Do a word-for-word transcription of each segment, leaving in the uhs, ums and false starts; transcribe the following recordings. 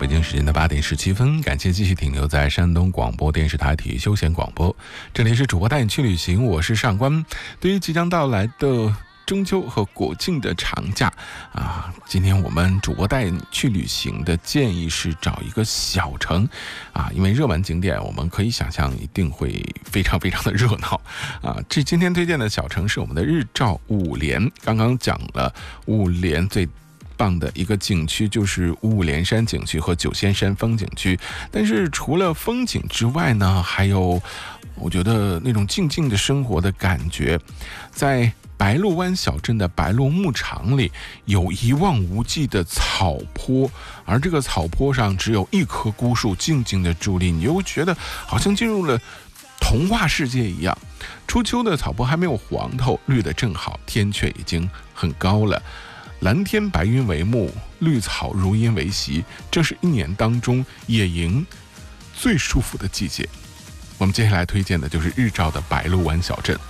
北京时间的八点十七分，感谢继续停留在山东广播电视台体育休闲广播，这里是主播带你去旅行，我是上官。对于即将到来的中秋和国庆的长假啊，今天我们主播带你去旅行的建议是找一个小城啊，因为热门景点我们可以想象一定会非常非常的热闹啊。这今天推荐的小城是我们的日照五连，刚刚讲了五连最棒的一个景区就是五五连山景区和九仙山风景区，但是除了风景之外呢，还有我觉得那种静静的生活的感觉。在白鹿湾小镇的白鹿牧场里有一望无际的草坡，而这个草坡上只有一棵孤树静静的伫立，你又觉得好像进入了童话世界一样。初秋的草坡还没有黄透，绿得正好，天却已经很高了，蓝天白云为幕，绿草如茵为席，正是一年当中野营最舒服的季节。我们接下来推荐的就是日照的白鹿湾小镇。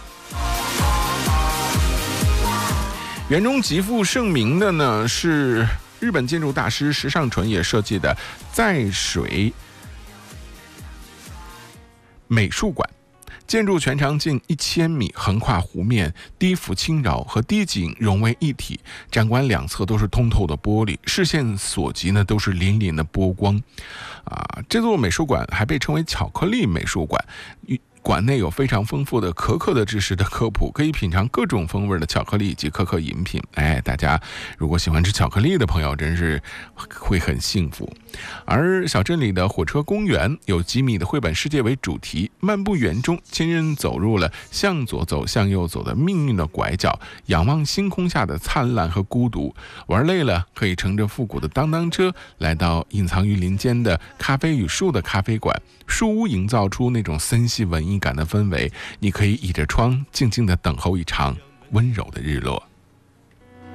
园中极负盛名的呢是日本建筑大师石上纯也设计的在水美术馆，建筑全长近一千米，横跨湖面，低俯轻绕和低景融为一体。展馆两侧都是通透的玻璃，视线所及呢都是粼粼的波光。啊，这座美术馆还被称为巧克力美术馆。馆内有非常丰富的可可的知识的科普，可以品尝各种风味的巧克力以及可可饮品。哎，大家如果喜欢吃巧克力的朋友，真是会很幸福。而小镇里的火车公园有几米的绘本世界为主题，漫步园中，亲人走入了向左走向右走的命运的拐角，仰望星空下的灿烂和孤独。玩累了，可以乘着复古的当当车来到隐藏于林间的咖啡与树的咖啡馆，树屋营造出那种森系文艺感的氛围，你可以倚着窗静静地等候一场温柔的日落。